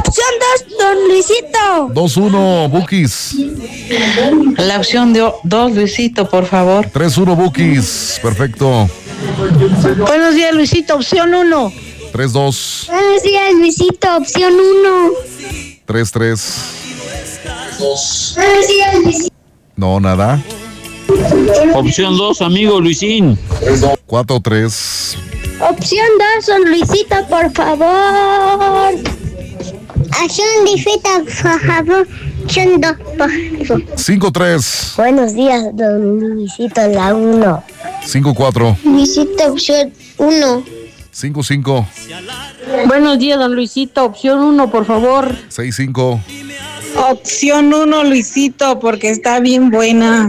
Opción 2, don Luisito. 2-1, Bukis. La opción 2, Luisito, por favor. 3-1, Bukis. Perfecto. Buenos días, Luisito, opción 1. 3-2. Buenos días, Luisito. Opción 1. 3-3. Buenos días, Luisito. No, nada. Opción 2, amigo Luisín. 4-3. Opción 2, don Luisito, por favor. Opción Luisito, por favor. Opción 2, por favor. 5-3. Buenos días, don Luisito, la 1. 5-4. Luisito, opción 1. 5-5. Buenos días, don Luisito, opción 1, por favor. 6-5. Opción 1, Luisito, porque está bien buena.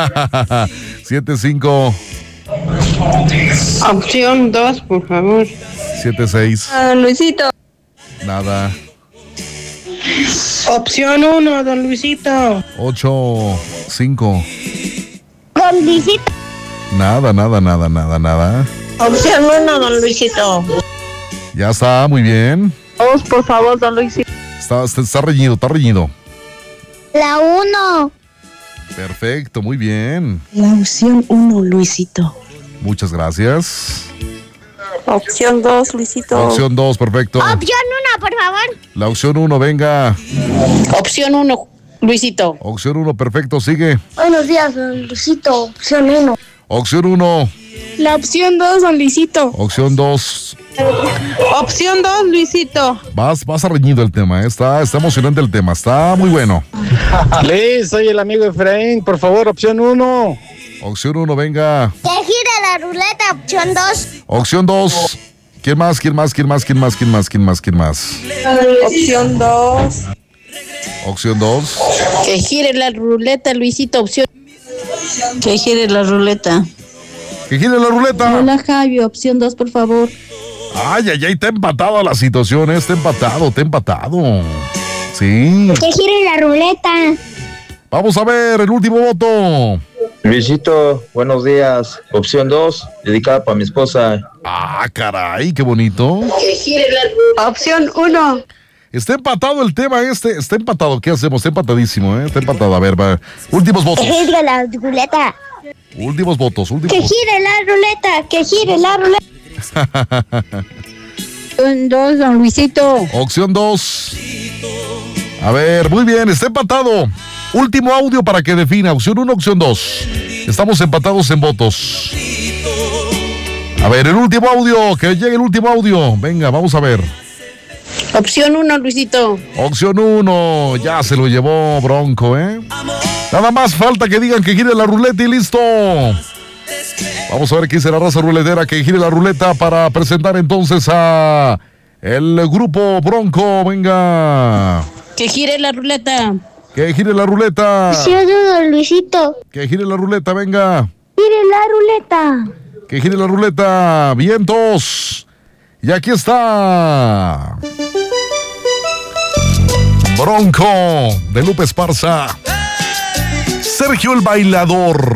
7-5. Opción 2, por favor. 7-6. Don Luisito. Nada. Opción 1, don Luisito. 8-5. Don Luisito. Nada. Opción 1, don Luisito. Ya está, muy bien. 2, por favor, don Luisito. Está reñido. La 1. Perfecto, muy bien. La opción 1, Luisito. Muchas gracias. Opción 2, Luisito. Opción 2, perfecto. Opción 1, por favor. La opción 1, venga. Opción 1, Luisito. Opción 1, perfecto, sigue. Buenos días, don Luisito. Opción 1. Opción 1. La opción 2, don Luisito. Opción 2. Opción 2, Luisito. Vas a reñido el tema, está emocionante el tema, está muy bueno. Liz, soy el amigo Efraín. Por favor, opción 1. Opción 1, venga. Que gire la ruleta. Opción 2. Opción 2. ¿Quién más? Opción 2. Opción 2. Que gire la ruleta, Luisito. Opción. Que gire la ruleta. Que gire la ruleta. Hola, Javi, opción 2, por favor. Ay, está empatada la situación, está empatado. Sí. Que gire la ruleta. Vamos a ver el último voto. Luisito, buenos días. Opción 2, dedicada para mi esposa. Ah, caray, qué bonito. Que gire la ruleta. Opción 1. Está empatado el tema está empatado. ¿Qué hacemos? Está empatadísimo, Está empatado. A ver, va. Últimos votos. Que gire la ruleta. Últimos votos. Que gire la ruleta. Que gire la ruleta. Opción 2, don Luisito. Opción 2. A ver, muy bien, está empatado. Último audio para que defina. Opción 1, opción 2. Estamos empatados en votos. A ver, el último audio. Que llegue el último audio. Venga, vamos a ver. Opción 1, Luisito. Opción 1. Ya se lo llevó Bronco, Nada más falta que digan que gire la ruleta y listo. Vamos a ver qué dice la raza ruletera. Que gire la ruleta para presentar entonces a el grupo Bronco. Venga. Que gire la ruleta. Que gire la ruleta. Sí, don Luisito. Que gire la ruleta, venga. Gire la ruleta. Que gire la ruleta. Vientos. Y aquí está. Bronco de Lupe Esparza. Sergio el Bailador.